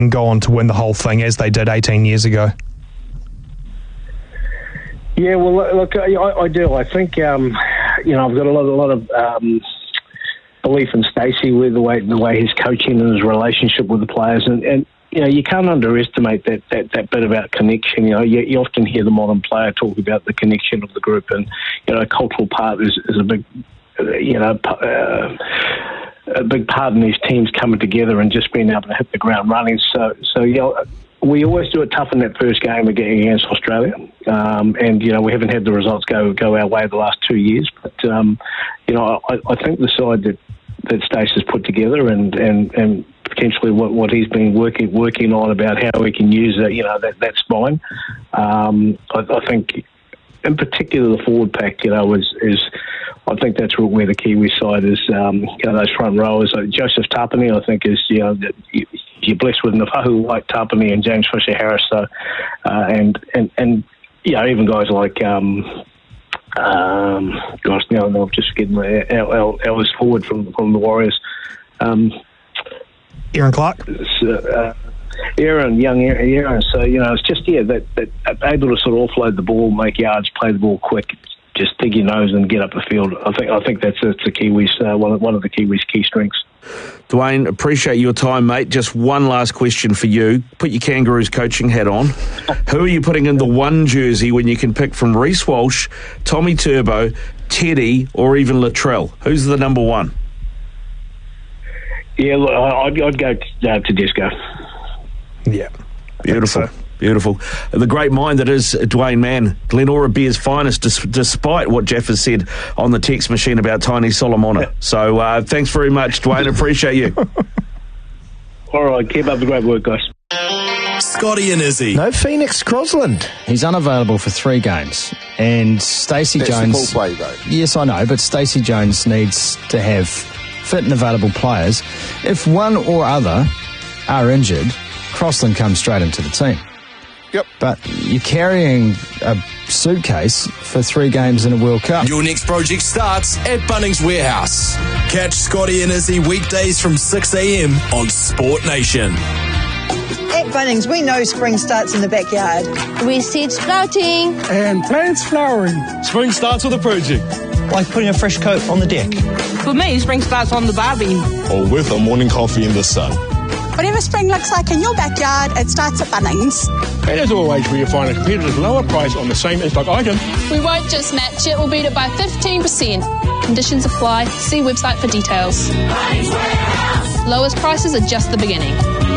and go on to win the whole thing as they did 18 years ago? Yeah, well, look, I do. I think, I've got a lot of belief in Stacey with the way he's coaching and his relationship with the players, and you can't underestimate that bit about connection. You often hear the modern player talk about the connection of the group, and a cultural part is a big, a big part in these teams coming together and just being able to hit the ground running. So we always do it tough in that first game against Australia, and we haven't had the results go our way the last 2 years. But I think the side that Stacey's put together and potentially what he's been working on about how we can use that spine. I think, in particular, the forward pack, I think that's where the Kiwi side is. Those front rowers, Joseph Tapine, I think is you're blessed with Nafahu White, Tapine, and James Fisher-Harris. So, and even guys like now I'm just getting our forward from the Warriors. Aaron Clark? Young Aaron. So, it's just, that able to sort of offload the ball, make yards, play the ball quick, just dig your nose and get up the field. I think that's the Kiwis, one of the Kiwis' key strengths. Dwayne, appreciate your time, mate. Just one last question for you. Put your Kangaroos coaching hat on. Who are you putting in the one jersey when you can pick from Reece Walsh, Tommy Turbo, Teddy, or even Latrell? Who's the number one? Yeah, look, I'd go Tedesco. Yeah, beautiful. Beautiful. The great mind that is Dwayne Mann, Glenora Bears' finest, despite what Jeff has said on the text machine about Tiny Solomona. So thanks very much, Dwayne. Appreciate you. All right, keep up the great work, guys. Scotty and Izzy. No Phoenix Crosland. He's unavailable for 3 games. And Stacey Jones... That's the full play, though. Yes, I know, but Stacey Jones needs to have fit and available players. If one or other are injured, Crosland comes straight into the team. Yep. But you're carrying a suitcase for 3 games in a World Cup. Your next project starts at Bunnings Warehouse. Catch Scotty and Izzy weekdays from 6 a.m. on Sport Nation. At Bunnings, we know spring starts in the backyard. We seed sprouting. And plants flowering. Spring starts with a project. Like putting a fresh coat on the deck. For me, spring starts on the barbie. Or with a morning coffee in the sun. Whatever spring looks like in your backyard, it starts at Bunnings. And as always, where you find a competitive lower price on the same in-stock item. We won't just match it, we'll beat it by 15%. Conditions apply. See website for details. Lowest prices are just the beginning.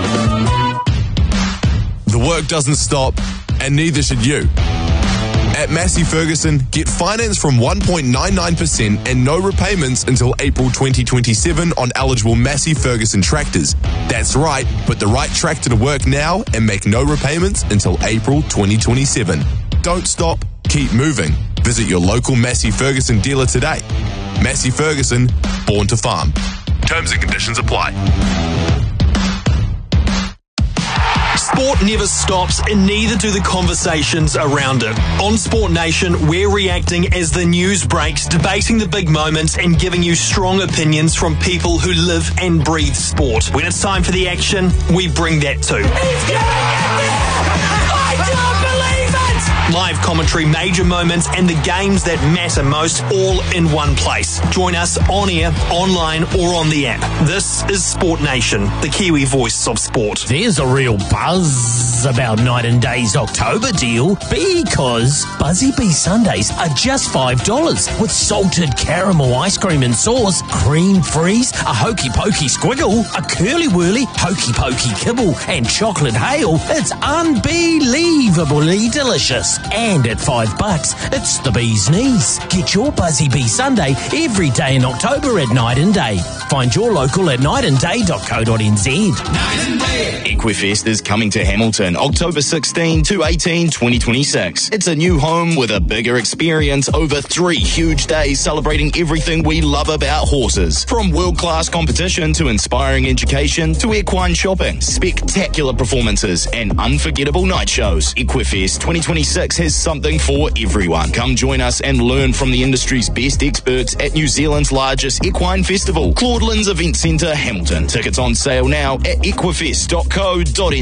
The work doesn't stop, and neither should you. At Massey Ferguson, get finance from 1.99% and no repayments until April 2027 on eligible Massey Ferguson tractors. That's right, put the right tractor to work now and make no repayments until April 2027. Don't stop, keep moving. Visit your local Massey Ferguson dealer today. Massey Ferguson, born to farm. Terms and conditions apply. Sport never stops, and neither do the conversations around it. On Sport Nation, we're reacting as the news breaks, debating the big moments, and giving you strong opinions from people who live and breathe sport. When it's time for the action, we bring that too. He's getting it! I don't believe it! Live commentary, major moments, and the games that matter most, all in one place. Join us on air, online, or on the app. This is Sport Nation, the Kiwi voice of sport. There's a real buzz about Night and Day's October deal because Buzzy Bee Sundays are just $5 with salted caramel ice cream and sauce, cream freeze, a hokey pokey squiggle, a curly whirly hokey pokey kibble, and chocolate hail. It's unbelievably delicious. And at $5, it's the bee's knees. Get your Buzzy Bee Sunday every day in October at Night and Day. Find your local at nightandday.co.nz. Night and Day. Equifest is coming to Hamilton October 16 to 18, 2026. It's a new home with a bigger experience over 3 huge days celebrating everything we love about horses. From world-class competition to inspiring education to equine shopping, spectacular performances and unforgettable night shows. Equifest 2026 has something for everyone. Come join us and learn from the industry's best experts at New Zealand's largest equine festival, Claudelands Event Centre, Hamilton. Tickets on sale now at equifest.co.nz.